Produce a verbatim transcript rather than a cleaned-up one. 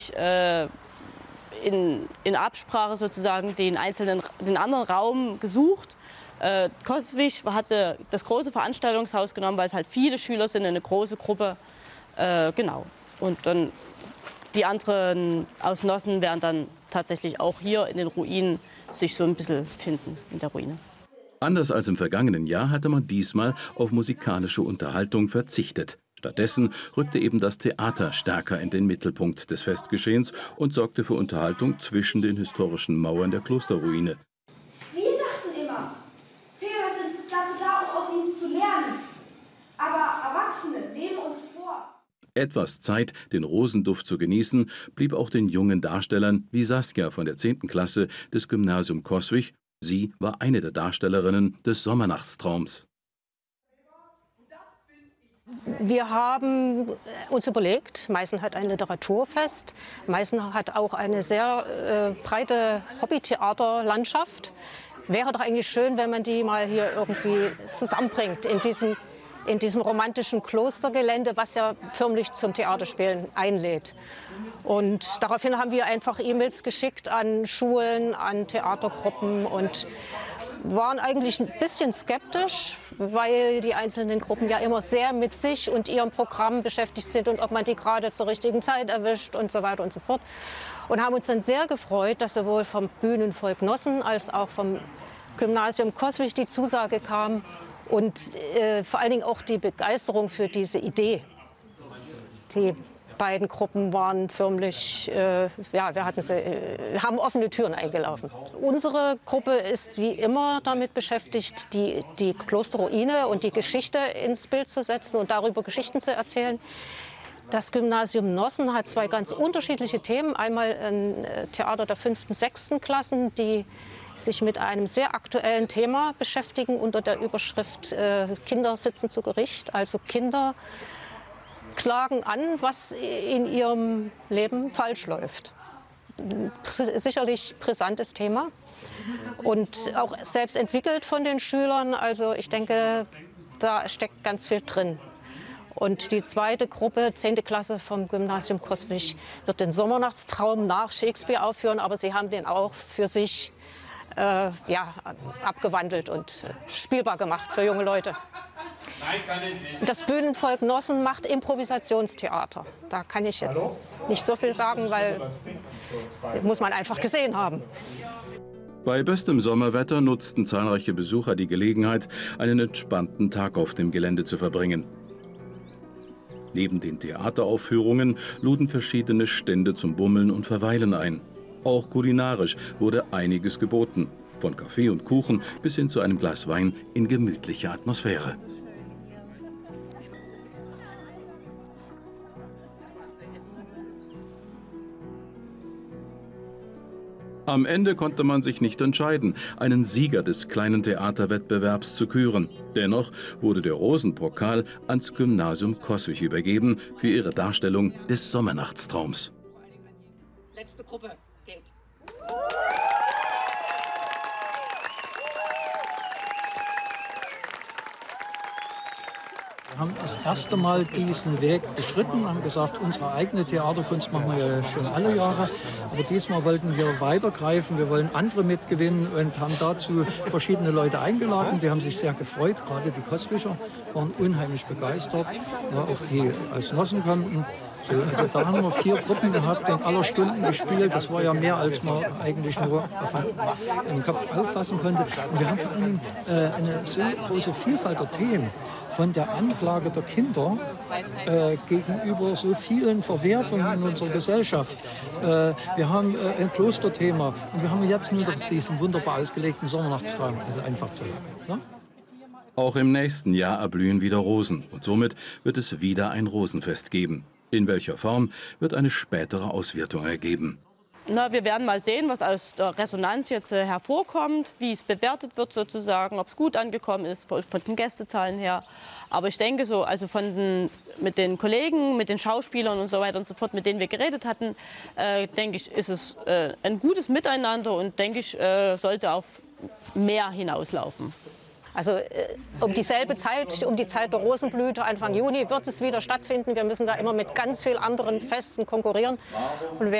äh, in, in Absprache sozusagen den einzelnen, den anderen Raum gesucht. Äh, Coswig hatte das große Veranstaltungshaus genommen, weil es halt viele Schüler sind, eine große Gruppe. Äh, genau. Und dann die anderen aus Nossen werden dann tatsächlich auch hier in den Ruinen sich so ein bisschen finden in der Ruine. Anders als im vergangenen Jahr hatte man diesmal auf musikalische Unterhaltung verzichtet. Stattdessen rückte eben das Theater stärker in den Mittelpunkt des Festgeschehens und sorgte für Unterhaltung zwischen den historischen Mauern der Klosterruine. Wir dachten immer, Fehler sind dazu da, um aus ihnen zu lernen. Aber Erwachsene nehmen uns vor. Etwas Zeit, den Rosenduft zu genießen, blieb auch den jungen Darstellern wie Saskia von der zehnten Klasse des Gymnasium Coswig. Sie war eine der Darstellerinnen des Sommernachtstraums. Wir haben uns überlegt, Meißen hat ein Literaturfest. Meißen hat auch eine sehr äh, breite Hobbytheaterlandschaft. Wäre doch eigentlich schön, wenn man die mal hier irgendwie zusammenbringt in diesem, in diesem romantischen Klostergelände, was ja förmlich zum Theaterspielen einlädt. Und daraufhin haben wir einfach E-Mails geschickt an Schulen, an Theatergruppen und waren eigentlich ein bisschen skeptisch, weil die einzelnen Gruppen ja immer sehr mit sich und ihrem Programm beschäftigt sind und ob man die gerade zur richtigen Zeit erwischt und so weiter und so fort. Und haben uns dann sehr gefreut, dass sowohl vom Bühnenvolk Nossen als auch vom Gymnasium Coswig die Zusage kam und äh, vor allen Dingen auch die Begeisterung für diese Idee. Die beiden Gruppen waren förmlich, äh, ja, wir hatten sie, äh, haben offene Türen eingelaufen. Unsere Gruppe ist wie immer damit beschäftigt, die, die Klosterruine und die Geschichte ins Bild zu setzen und darüber Geschichten zu erzählen. Das Gymnasium Nossen hat zwei ganz unterschiedliche Themen. Einmal ein Theater der fünften, sechsten Klassen, die sich mit einem sehr aktuellen Thema beschäftigen unter der Überschrift äh, Kinder sitzen zu Gericht, also Kinder klagen an, was in ihrem Leben falsch läuft. Sicherlich brisantes Thema und auch selbst entwickelt von den Schülern. Also ich denke, da steckt ganz viel drin. Und die zweite Gruppe, zehnte Klasse vom Gymnasium Coswig, wird den Sommernachtstraum nach Shakespeare aufführen, aber sie haben den auch für sich äh, ja, abgewandelt und spielbar gemacht für junge Leute. Das Bühnenvolk Nossen macht Improvisationstheater. Da kann ich jetzt nicht so viel sagen, weil das muss man einfach gesehen haben. Bei bestem Sommerwetter nutzten zahlreiche Besucher die Gelegenheit, einen entspannten Tag auf dem Gelände zu verbringen. Neben den Theateraufführungen luden verschiedene Stände zum Bummeln und Verweilen ein. Auch kulinarisch wurde einiges geboten, von Kaffee und Kuchen bis hin zu einem Glas Wein in gemütlicher Atmosphäre. Am Ende konnte man sich nicht entscheiden, einen Sieger des kleinen Theaterwettbewerbs zu küren. Dennoch wurde der Rosenpokal ans Gymnasium Coswig übergeben für ihre Darstellung des Sommernachtstraums. Letzte Gruppe geht. Wir haben das erste Mal diesen Weg beschritten, haben gesagt, unsere eigene Theaterkunst machen wir ja schon alle Jahre. Aber diesmal wollten wir weitergreifen, wir wollen andere mitgewinnen und haben dazu verschiedene Leute eingeladen. Die haben sich sehr gefreut, gerade die Coswiger waren unheimlich begeistert, ja, auch die aus Nossen kannten. So, also da haben wir vier Gruppen gehabt, in aller Stunden gespielt. Das war ja mehr, als man eigentlich nur im Kopf auffassen konnte. Und wir haben vor allem äh, eine so große Vielfalt der Themen. Von der Anklage der Kinder äh, gegenüber so vielen Verwerfungen in unserer Gesellschaft. Äh, wir haben äh, ein Klosterthema und wir haben jetzt nur diesen wunderbar ausgelegten Sommernachtstraum. Das ist einfach toll. Ja? Auch im nächsten Jahr erblühen wieder Rosen und somit wird es wieder ein Rosenfest geben. In welcher Form, wird eine spätere Auswertung ergeben. Na, wir werden mal sehen, was aus der Resonanz jetzt äh, hervorkommt, wie es bewertet wird sozusagen, ob es gut angekommen ist von, von den Gästezahlen her. Aber ich denke so, also von den, mit den Kollegen, mit den Schauspielern und so weiter und so fort, mit denen wir geredet hatten, äh, denke ich, ist es äh, ein gutes Miteinander und denke ich, äh, sollte auf mehr hinauslaufen. Also äh, um dieselbe Zeit, um die Zeit der Rosenblüte, Anfang Juni, wird es wieder stattfinden. Wir müssen da immer mit ganz vielen anderen Festen konkurrieren. Und wer